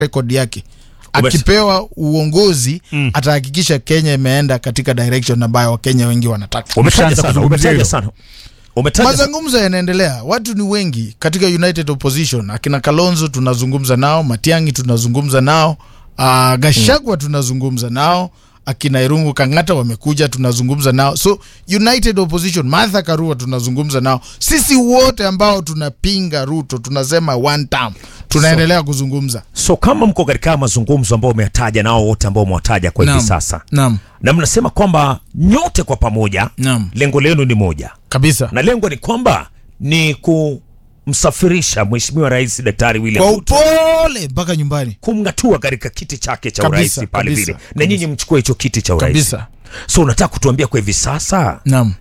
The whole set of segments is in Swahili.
record yake. Akipewa uongozi atahakikisha Kenya imeenda katika direction ambayo Wakenya wengi wanataka. Umetaja sana. Mazungumzo yanaendelea. Watu ni wengi katika United Opposition. Akina Kalonzo tunazungumza nao, Matiang'i tunazungumza nao, Gachagua tunazungumza nao, akina Irungu Kang'ata wamekuja tunazungumza nao. So United Opposition, Martha Karua tunazungumza nao. Sisi wote ambao tunapinga Ruto tunasema one term tunaendelea kuzungumza. So kama mko katika mazungumzo ambao umeyataja nao wote ambao umewataja kwa hivi sasa. Naam. Na mnasema kwamba nyote kwa pamoja lengo lenu ni moja. Kabisa. Na lengo ni kwamba ni kumsafirisha Mheshimiwa Rais Daktari William Ruto kwa upole mpaka nyumbani, kumngatua katika kiti chake cha urais pale vile. Na nyinyi mchukue hicho kiti cha urais. Kabisa. So unataka kutuambia kwa hivi sasa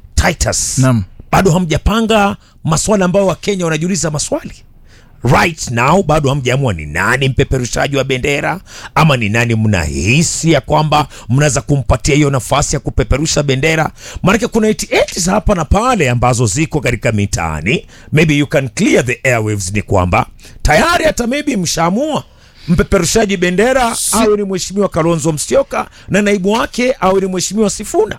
Titus bado hamjapanga maswala ambayo Wakenya wanajiuliza maswali? Right now bado hamjaamua ni nani mpeperushaji wa bendera, ama ni nani mnahisi ya kwamba mnaweza kumpatia hiyo nafasi ya kupeperusha bendera? Maana kuna eti hapa na pale ambazo ziko katika mitaani. Maybe you can clear the airwaves. Ni kwamba tayari hata maybe mshaamua mpeperushaji bendera awe ni Mheshimiwa Kalonzo Musyoka na naibu wake awe ni Mheshimiwa Sifuna.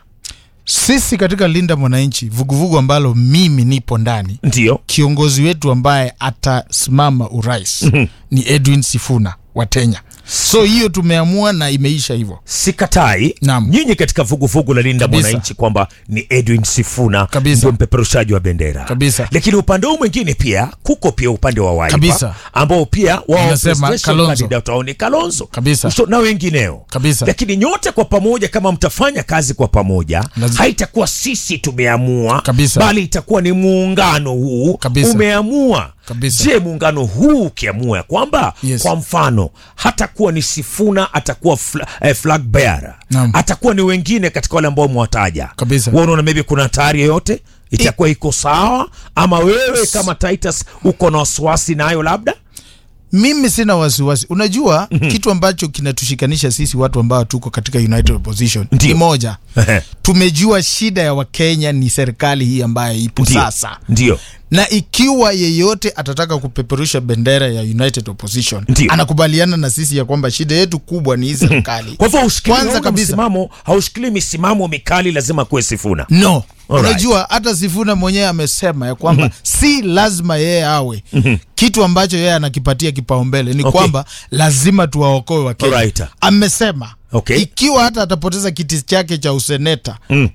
Sisi katika Linda Mwananchi, vuguvugu ambalo mimi nipo ndani, ndio kiongozi wetu ambaye atasimama urais ni Edwin Sifuna wa Kenya. So hiyo tumeamua na imeisha hivyo. Sikatai nyinyi katika vuguvugu la Linda Mwananchi kwamba ni Edwin Sifuna ndio mpeperushaji wa bendera. Kabisa. Lakini upande mwingine pia kuko pia upande wa Wiper ambao pia wao wanasema Kalonzo. Kabisa. So, na wengineo. Kabisa. Lakini nyote kwa pamoja kama mtafanya kazi kwa pamoja haitakuwa sisi tumeamua, bali itakuwa ni muungano huu umeamua. Kabisa. Je, muungano huu ukiamua ya kwamba kwa mfano hatakuwa ni Sifuna, atakuwa flag bearer, atakuwa ni wengine katika wale ambao mwataja, wewe unaona maybe kuna hatari yoyote itakuwa iko sawa, ama wewe kama Titus uko na wasiwasi nayo? Labda mimi sina wasiwasi. Unajua kitu ambacho kinatushikanisha sisi watu ambao tuko katika United Opposition ni moja. Tumejua shida ya Wakenya ni serikali hii ambayo ipo sasa. Ndio. Na ikiwa yeyote atataka kupeperusha bendera ya United Opposition, anakubaliana na sisi ya kwamba shida yetu kubwa ni hii serikali. Kwa hivyo kwanza kabisa haushikili misimamo mikali, lazima kuwe Sifuna. No. Unajua hata Sifuna mwenyewe amesema ya kwamba si lazima yeye awe. Kitu ambacho yeye anakipatia kipaumbele ni kwamba lazima tuwaokoe Wakenya. Amesema ikiwa hata atapoteza kiti chake cha useneta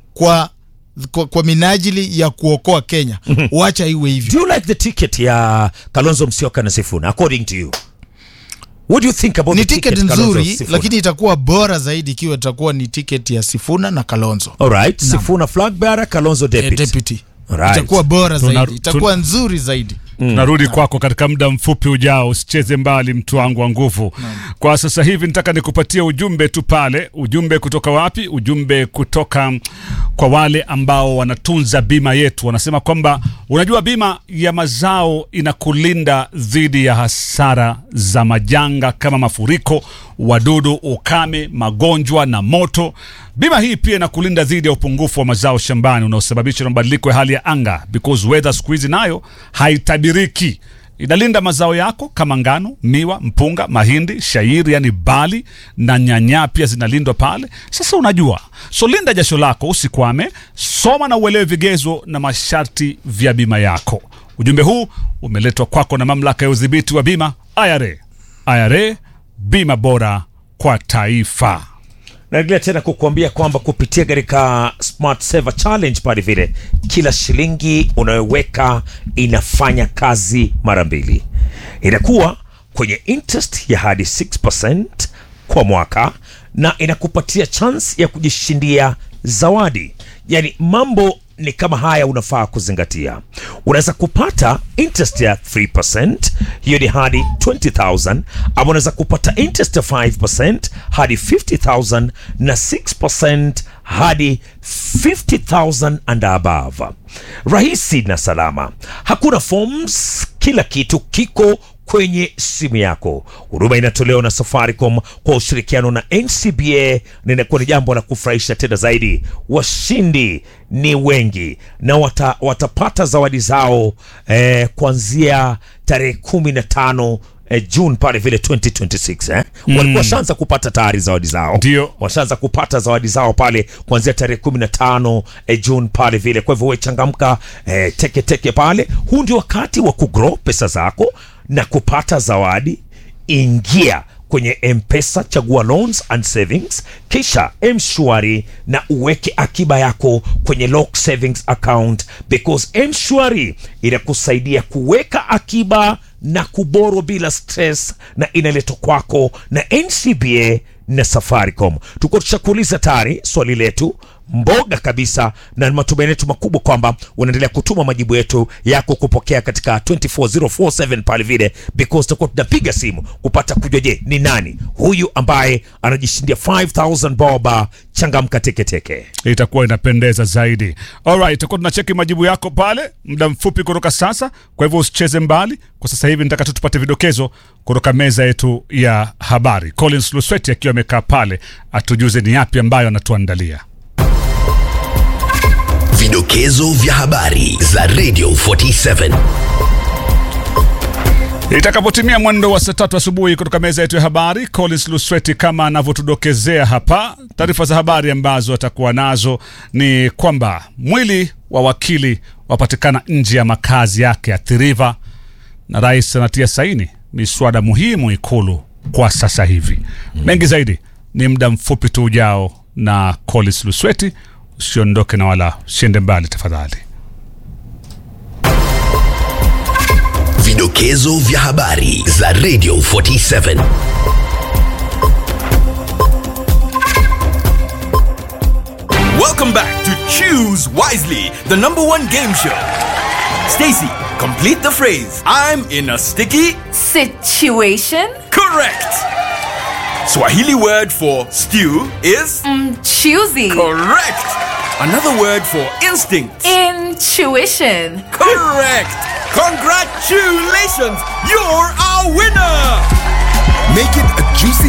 kwa minajili ya kuokoa Kenya, wacha iwe hivyo. Do you like the ticket ya Kalonzo Musyoka na Sifuna according to you? What do you think about the ticket? Nzuri, lakini itakuwa bora zaidi ikiwa itakuwa ni ticket ya Sifuna na Kalonzo. Alright, Sifuna flag bearer, Kalonzo deputy. Alright. Itakuwa bora zaidi, itakuwa nzuri zaidi. Narudi kwako katika muda mfupi ujao, usicheze mbali mtu wangu wa nguvu. Kwa sasa hivi nataka nikupatie ujumbe tu pale. Ujumbe kutoka wapi? Ujumbe kutoka kwa wale ambao wanatunza bima yetu. Wanasema kwamba unajua bima ya mazao inakulinda dhidi ya hasara za majanga kama mafuriko, wadudu, ukame, magonjwa na moto. Bima hii pia inakulinda dhidi ya upungufu wa mazao shambani unaosababishwa na mabadiliko ya hali ya anga, because weather squeeze nayo haitabiriki. Inalinda mazao yako kama ngano, miwa, mpunga, mahindi, shairi yani bali na nyanya pia zinalindwa pale. Sasa unajua, so linda jasho lako usikwame, soma na uelewe vigezo na masharti vya bima yako. Ujumbe huu umeletwa kwako na mamlaka ya udhibiti wa bima IRA, bima bora kwa taifa. Naendelea tena kukuambia kwamba kupitia katika Smart Saver Challenge pale vile kila shilingi unayoweka inafanya kazi mara mbili. Inakuwa kwenye interest ya hadi 6% kwa mwaka na inakupatia chance ya kujishindia zawadi. Yani mambo ni kama haya unafaa kuzingatia. Unaweza kupata interest ya 3%, hiyo ni hadi 20,000, ama unaweza kupata interest ya 5% hadi 50,000 na 6% hadi 50,000 and above. Rahisi na salama. Hakuna forms, kila kitu kiko kwenye simu yako. Huduma inatolewa na Safaricom kwa ushirikiano na NCBA, na inakuwa ni jambo la kufurahisha tena zaidi. Washindi ni wengi na watapata zawadi zao kuanzia tarehe 15 June pale vile 2026 walikuwa washaanza kupata tayari zawadi zao. Ndio. Washaanza kupata zawadi zao pale kuanzia tarehe 15 June pale vile. Kwa hivyo wewe changamka, teke pale. Huu ndio wakati wa kugrow pesa zako na kupata zawadi. Ingia kwenye M-Pesa, chagua loans and savings, kisha M-Shwari na uweke akiba yako kwenye lock savings account, because M-Shwari inakusaidia kuweka akiba na kuboro bila stress, na inaletwa kwako na NCBA na Safaricom. Tuko tushakuuliza tayari swali letu mboga kabisa, na matumaini yetu makubwa kwamba unaendelea kutuma majibu yetu yako kupokea katika 24047 pale vile, because tutakuwa tunapiga simu kupata kujua je ni nani huyu ambaye anajishindia 5000 boba. Changamka teke. Itakuwa inapendeza zaidi. Alright, tutakuwa tunacheki majibu yako pale muda mfupi kutoka sasa. Kwa hivyo usicheze mbali. Kwa sasa hivi nataka tupate vidokezo kutoka meza yetu ya habari. Collins Lusweti akiwa amekaa pale atujuze ni yapi ambayo anatuandalia. Vidokezo vya habari za Radio 47. Itakapotimia mwendo wa saa 3 asubuhi kutoka meza yetu ya habari, Collins Lusweti kama anavyotudokezea hapa, taarifa za habari ambazo atakuwa nazo ni kwamba mwili wa wakili wapatikana nje ya makazi yake Athi River, na rais anatia saini miswada muhimu Ikulu kwa sasa hivi. Mengi zaidi ni muda mfupi tu ujao na Collins Lusweti. Usiondoke na wala usiende mbali tafadhali. Vidokezo vya habari za Radio 47. Welcome back to Choose Wisely, the #1 game show. Stacy, complete the phrase. I'm in a sticky situation. Correct. Swahili word for stew is Choosy. correct. Another word for instinct. Intuition. Correct. Congratulations, you're our winner. Make it a juicy